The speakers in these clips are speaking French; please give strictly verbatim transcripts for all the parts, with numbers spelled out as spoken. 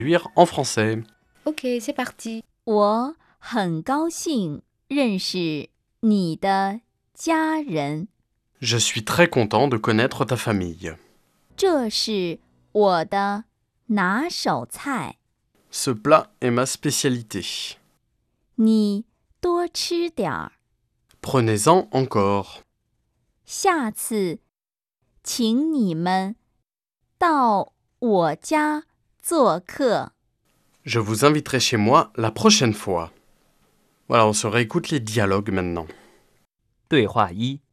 traduire en français. Ok, c'est parti. 我很高兴认识你的家人。 Je suis très content de connaître ta famille. 这是我的拿手菜。 Ce plat est ma spécialité. 你多吃点儿。 Prenez-en encore. 下次请你们到我家做客。 Je vous inviterai chez moi la prochaine fois. Voilà, on se réécoute les dialogues maintenant. 对话一：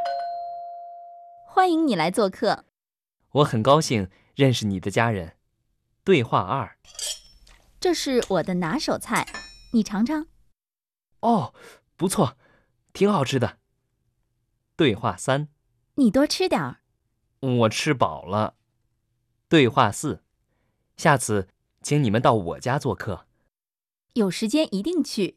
欢迎你来做客。 我很高兴认识你的家人。对话二： 这是我的拿手菜，你尝尝。 哦，不错，挺好吃的。对话三： 你多吃点儿。 我吃饱了。对话四：下次请你们到我家做客。 有时间一定去。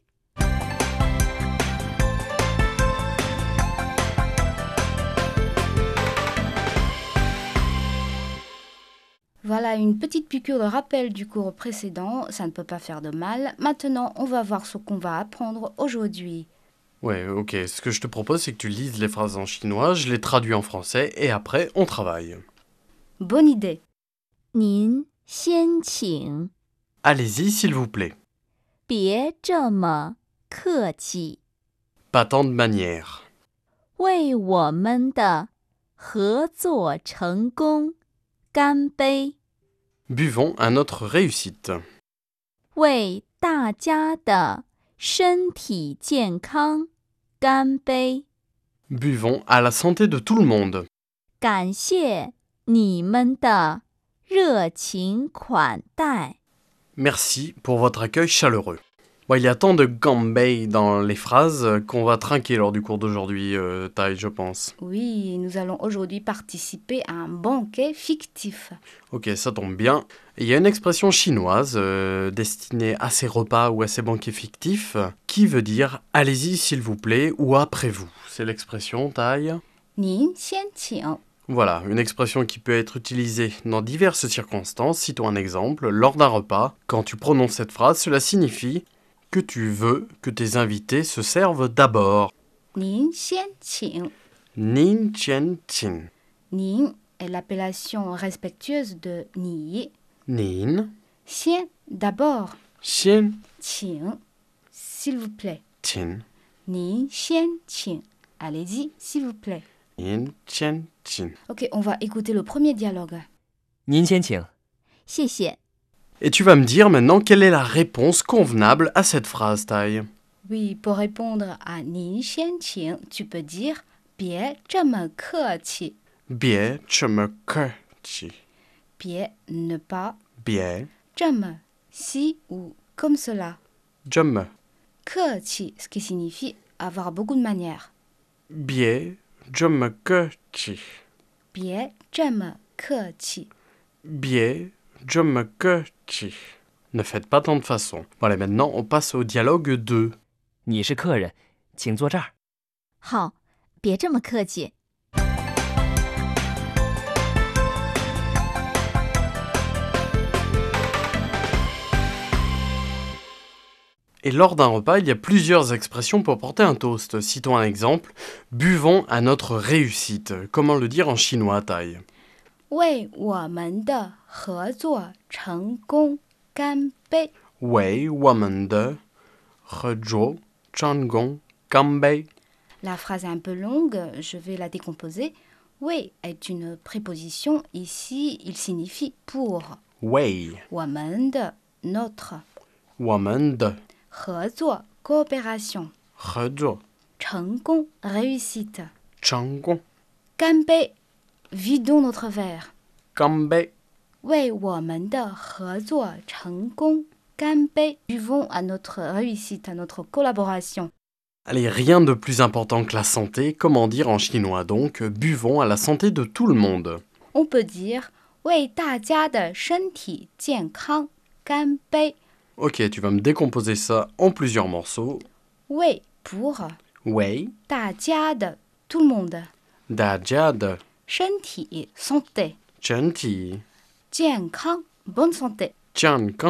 Voilà une petite piqûre de rappel du cours précédent, ça ne peut pas faire de mal. Maintenant, on va voir ce qu'on va apprendre aujourd'hui. Ouais, ok. Ce que je te propose, c'est que tu lises les phrases en chinois, je les traduis en français et après, on travaille. Bonne idée. 您先请， Allez-y, s'il vous plaît. 别这么客气， Pas tant de manières. 为我们的合作成功干杯， Buvons à notre réussite. 为大家的身体健康干杯， Buvons à la santé de tout le monde. 感谢你们的热情款待。 Merci pour votre accueil chaleureux. Bon, il y a tant de gambei dans les phrases qu'on va trinquer lors du cours d'aujourd'hui, euh, Tai, je pense. Oui, nous allons aujourd'hui participer à un banquet fictif. Ok, ça tombe bien. Il y a une expression chinoise euh, destinée à ces repas ou à ces banquets fictifs qui veut dire « allez-y s'il vous plaît » ou « après vous ». C'est l'expression, Tai. 您先请. Voilà, une expression qui peut être utilisée dans diverses circonstances. Citons un exemple. Lors d'un repas, quand tu prononces cette phrase, cela signifie que tu veux que tes invités se servent d'abord. 您先请. Nin chen chin. 您 est l'appellation respectueuse de 你. Nin, 先 d'abord. xian, 请 s'il vous plaît. chin. 您先请. Allez-y, s'il vous plaît. Nin chen chin. Ok, on va écouter le premier dialogue. 您先请。 谢谢。 Et tu vas me dire maintenant quelle est la réponse convenable à cette phrase, Tai. Oui, pour répondre à 您先请, tu peux dire 别这么客气. Bien, je me que chi. 别 ne pas, Bien, 这么 si ou comme cela. je me. 客气, ce qui signifie avoir beaucoup de manières. Bien, je me que chi. 别这么客气. Bien, je me que chi. Ne faites pas tant de façons. Voilà, maintenant on passe au dialogue deux. 你是客人，请坐这儿。 好，别这么客气。 Et lors d'un repas, il y a plusieurs expressions pour porter un toast. Citons un exemple. Buvons à notre réussite. Comment le dire en chinois, Tai? 为我们的合作成功干杯. Wei, woman de, rejo, changong, kambei. La phrase est un peu longue, je vais la décomposer. Wei est une préposition. Ici, il signifie pour. Wei, 我们的 notre. woman de, 合作 coopération. rejo, 成功 réussite. changong, 干杯 vidons notre verre. kambei. 为我们的合作成功干杯 buvons à notre réussite, à notre collaboration. Allez, rien de plus important que la santé. Comment dire en chinois donc? Buvons à la santé de tout le monde. On peut dire 为大家的身体健康干杯. Ok, tu vas me décomposer ça en plusieurs morceaux. 为 pour Wei, 大家的 tout le monde. daja de, 身体 santé. genti, 健康 bonne santé. 健康